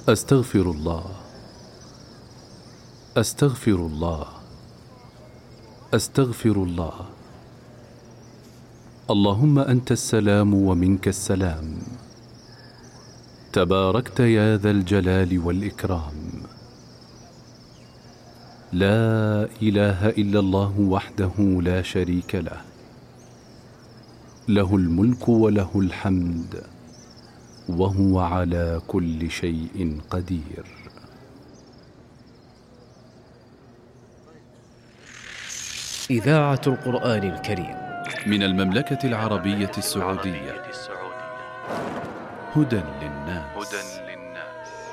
أستغفر الله، أستغفر الله، أستغفر الله. اللهم أنت السلام ومنك السلام، تباركت يا ذا الجلال والإكرام. لا إله إلا الله وحده لا شريك له، له الملك وله الحمد وهو على كل شيء قدير. إذاعة القرآن الكريم من المملكة العربية السعودية، هدى للناس.